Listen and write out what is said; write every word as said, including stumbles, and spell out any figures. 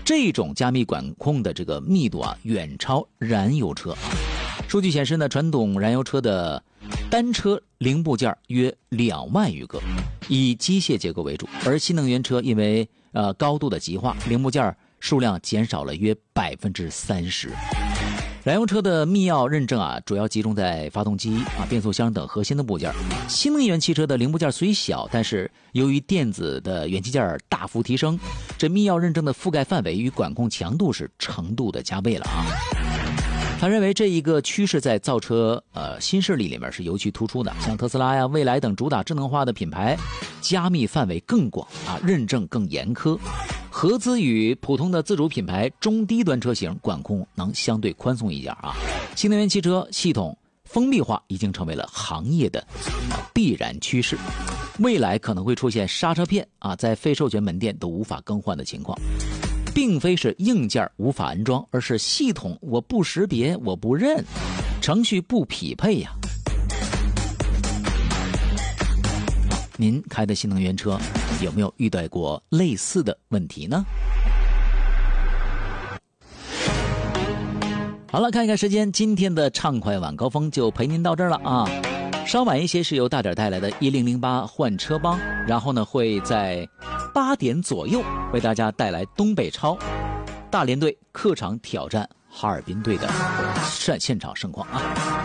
这种加密管控的这个密度啊，远超燃油车。数据显示呢，传统燃油车的单车零部件约两万余个，以机械结构为主，而新能源车因为呃高度的极化，零部件数量减少了约百分之三十。燃油车的密钥认证啊，主要集中在发动机啊、变速箱等核心的部件。新能源汽车的零部件虽小，但是由于电子的元器件大幅提升，这密钥认证的覆盖范围与管控强度是程度的加倍了啊。他认为这一个趋势在造车呃新势力里面是尤其突出的，像特斯拉呀、蔚来等主打智能化的品牌，加密范围更广啊，认证更严苛。合资与普通的自主品牌中低端车型管控能相对宽松一点啊。新能源汽车系统封闭化已经成为了行业的必然趋势，未来可能会出现刹车片啊在非授权门店都无法更换的情况。并非是硬件无法安装，而是系统我不识别，我不认，程序不匹配呀。您开的新能源车有没有遇到过类似的问题呢？好了，看一看时间，今天的畅快晚高峰就陪您到这儿了啊。稍晚一些是由大点带来的一零零八换车帮，然后呢会在八点左右为大家带来东北超大连队客场挑战哈尔滨队的现现场盛况啊。